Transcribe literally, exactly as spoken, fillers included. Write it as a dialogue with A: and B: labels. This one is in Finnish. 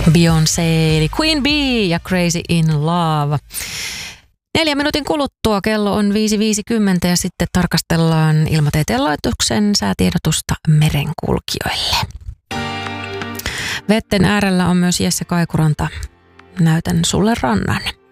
A: Beyoncé eli Queen Bee ja Crazy in Love. Neljän minuutin kuluttua kello on viisi viisikymmentä ja sitten tarkastellaan Ilmatieteen laitoksen säätiedotusta merenkulkijoille. Vetten äärellä on myös Jesse Kaikuranta. Näytän sulle rannan.